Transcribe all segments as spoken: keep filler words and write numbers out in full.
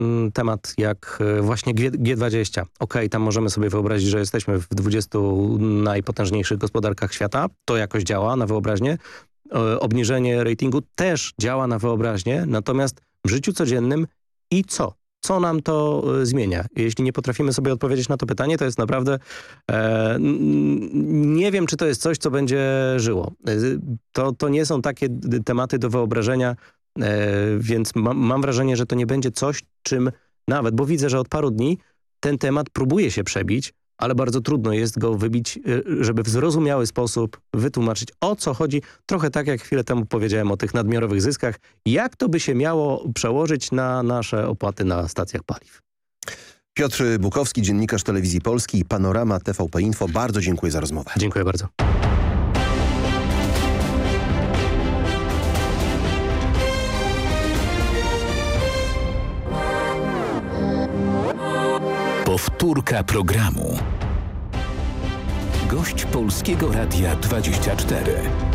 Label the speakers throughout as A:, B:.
A: mm, temat jak e, właśnie G dwadzieścia. Okej, tam możemy sobie wyobrazić, że jesteśmy w dwudziestu najpotężniejszych gospodarkach świata. To jakoś działa na wyobraźnię. E, obniżenie ratingu też działa na wyobraźnię, natomiast w życiu codziennym i co? Co nam to e, zmienia? Jeśli nie potrafimy sobie odpowiedzieć na to pytanie, to jest naprawdę... E, nie wiem, czy to jest coś, co będzie żyło. E, to, to nie są takie tematy do wyobrażenia, e, więc ma, mam wrażenie, że to nie będzie coś, czym nawet, bo widzę, że od paru dni ten temat próbuje się przebić, ale bardzo trudno jest go wybić, żeby w zrozumiały sposób wytłumaczyć, o co chodzi. Trochę tak, jak chwilę temu powiedziałem o tych nadmiarowych zyskach. Jak to by się miało przełożyć na nasze opłaty na stacjach paliw?
B: Piotr Bukowski, dziennikarz Telewizji Polskiej, Panorama, T V P Info. Bardzo dziękuję za rozmowę.
A: Dziękuję bardzo.
C: Powtórka programu. Gość Polskiego Radia dwadzieścia cztery.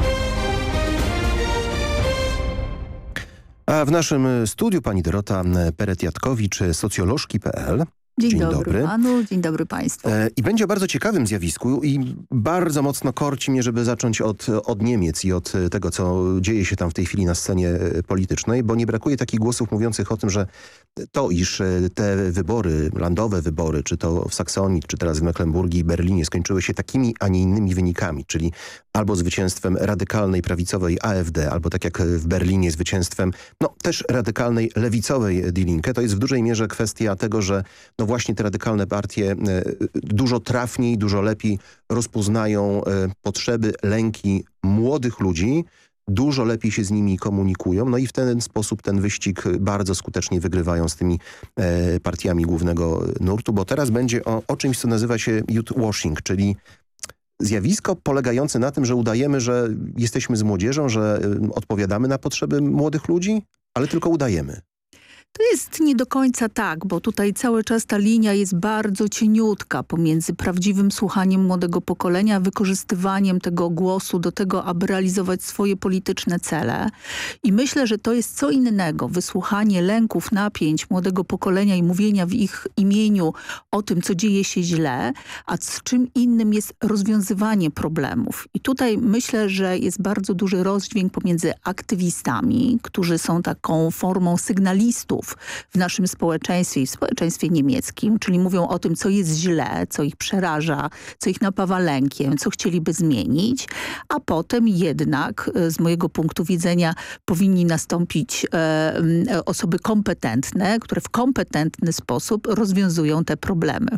B: A w naszym studiu pani Dorota Peretiatkowicz, socjolożki kropka p l.
D: Dzień,
B: Dzień
D: dobry,
B: dobry
D: panu, dzień dobry państwu.
B: E, I będzie o bardzo ciekawym zjawisku i bardzo mocno korci mnie, żeby zacząć od, od Niemiec i od tego, co dzieje się tam w tej chwili na scenie politycznej, bo nie brakuje takich głosów mówiących o tym, że to, iż te wybory, landowe wybory, czy to w Saksonii, czy teraz w Mecklenburgii i Berlinie skończyły się takimi, a nie innymi wynikami, czyli albo zwycięstwem radykalnej prawicowej A F D, albo tak jak w Berlinie zwycięstwem no też radykalnej lewicowej Die Linke, to jest w dużej mierze kwestia tego, że no właśnie te radykalne partie dużo trafniej, dużo lepiej rozpoznają potrzeby, lęki młodych ludzi, dużo lepiej się z nimi komunikują, no i w ten sposób ten wyścig bardzo skutecznie wygrywają z tymi e, partiami głównego nurtu, bo teraz będzie o, o czymś, co nazywa się youth washing, czyli zjawisko polegające na tym, że udajemy, że jesteśmy z młodzieżą, że y, odpowiadamy na potrzeby młodych ludzi, ale tylko udajemy.
D: To jest nie do końca tak, bo tutaj cały czas ta linia jest bardzo cieniutka pomiędzy prawdziwym słuchaniem młodego pokolenia, wykorzystywaniem tego głosu do tego, aby realizować swoje polityczne cele. I myślę, że to jest co innego. Wysłuchanie lęków, napięć młodego pokolenia i mówienia w ich imieniu o tym, co dzieje się źle, a z czym innym jest rozwiązywanie problemów. I tutaj myślę, że jest bardzo duży rozdźwięk pomiędzy aktywistami, którzy są taką formą sygnalistów w naszym społeczeństwie i w społeczeństwie niemieckim, czyli mówią o tym, co jest źle, co ich przeraża, co ich napawa lękiem, co chcieliby zmienić, a potem jednak z mojego punktu widzenia powinni nastąpić e, osoby kompetentne, które w kompetentny sposób rozwiązują te problemy.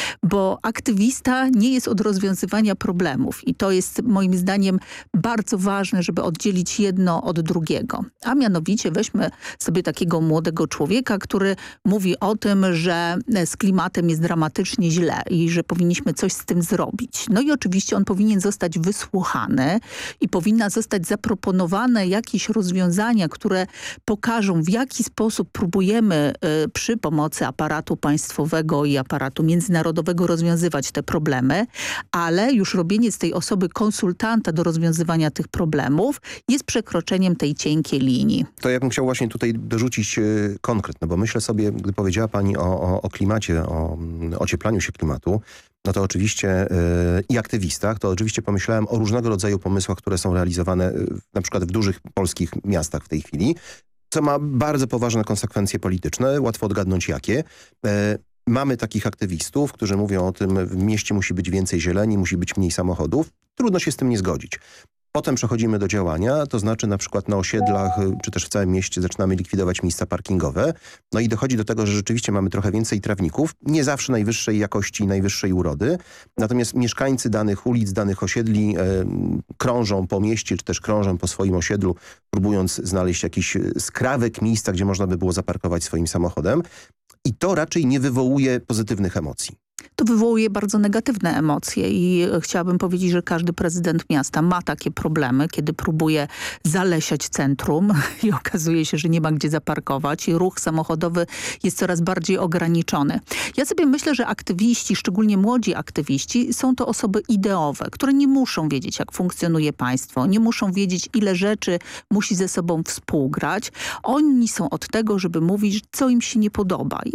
D: Bo aktywista nie jest od rozwiązywania problemów i to jest moim zdaniem bardzo ważne, żeby oddzielić jedno od drugiego. A mianowicie weźmy sobie takiego młodego człowieka, człowieka, który mówi o tym, że z klimatem jest dramatycznie źle i że powinniśmy coś z tym zrobić. No i oczywiście on powinien zostać wysłuchany i powinna zostać zaproponowane jakieś rozwiązania, które pokażą, w jaki sposób próbujemy y, przy pomocy aparatu państwowego i aparatu międzynarodowego rozwiązywać te problemy, ale już robienie z tej osoby konsultanta do rozwiązywania tych problemów jest przekroczeniem tej cienkiej linii.
B: To ja bym chciał właśnie tutaj dorzucić y, konkret, no bo myślę sobie, gdy powiedziała pani o, o, o klimacie, o ocieplaniu się klimatu, no to oczywiście yy, i aktywistach, to oczywiście pomyślałem o różnego rodzaju pomysłach, które są realizowane yy, na przykład w dużych polskich miastach w tej chwili, co ma bardzo poważne konsekwencje polityczne, łatwo odgadnąć jakie. Yy, mamy takich aktywistów, którzy mówią o tym, w mieście musi być więcej zieleni, musi być mniej samochodów. Trudno się z tym nie zgodzić. Potem przechodzimy do działania, to znaczy na przykład na osiedlach, czy też w całym mieście zaczynamy likwidować miejsca parkingowe. No i dochodzi do tego, że rzeczywiście mamy trochę więcej trawników, nie zawsze najwyższej jakości i najwyższej urody. Natomiast mieszkańcy danych ulic, danych osiedli e, krążą po mieście, czy też krążą po swoim osiedlu, próbując znaleźć jakiś skrawek miejsca, gdzie można by było zaparkować swoim samochodem. I to raczej nie wywołuje pozytywnych emocji.
D: To wywołuje bardzo negatywne emocje i chciałabym powiedzieć, że każdy prezydent miasta ma takie problemy, kiedy próbuje zalesiać centrum i okazuje się, że nie ma gdzie zaparkować i ruch samochodowy jest coraz bardziej ograniczony. Ja sobie myślę, że aktywiści, szczególnie młodzi aktywiści, są to osoby ideowe, które nie muszą wiedzieć, jak funkcjonuje państwo, nie muszą wiedzieć, ile rzeczy musi ze sobą współgrać. Oni są od tego, żeby mówić, co im się nie podoba.